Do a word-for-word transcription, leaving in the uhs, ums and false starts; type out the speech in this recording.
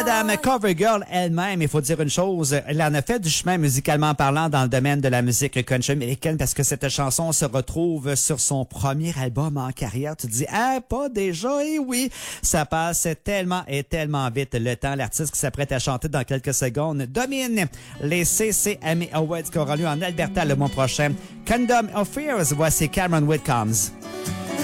Madame Covergirl elle-même, il faut dire une chose, elle en a fait du chemin musicalement parlant dans le domaine de la musique country américaine parce que cette chanson se retrouve sur son premier album en carrière. Tu te dis, ah, pas déjà? Et oui, ça passe tellement et tellement vite le temps. L'artiste qui s'apprête à chanter dans quelques secondes domine les C C M A Awards qui auront lieu en Alberta le mois prochain. Condom of Fears, voici Cameron Whitcombs.